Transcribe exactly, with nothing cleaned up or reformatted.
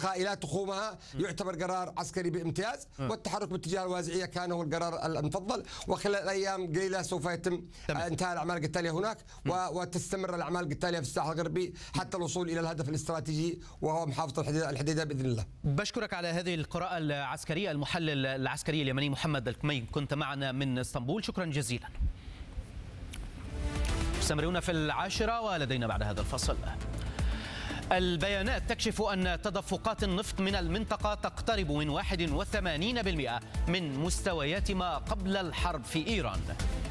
الانتقاء إلى تخومها يعتبر قرار عسكري بامتياز، والتحرك باتجاه الوازعية كان هو القرار المفضل. وخلال أيام قليلة سوف يتم انتهاء الأعمال القتالية هناك وتستمر الأعمال القتالية في الساحل الغربي حتى الوصول إلى الهدف الاستراتيجي وهو محافظة الحديدة بإذن الله. بشكرك على هذه القراءة العسكرية. المحلل العسكري اليمني محمد الكمين كنت معنا من اسطنبول، شكرا جزيلا. مستمرون في العاشرة ولدينا بعد هذا الفصل. البيانات تكشف أن تدفقات النفط من المنطقة تقترب من واحد وثمانين بالمئة من مستويات ما قبل الحرب في إيران.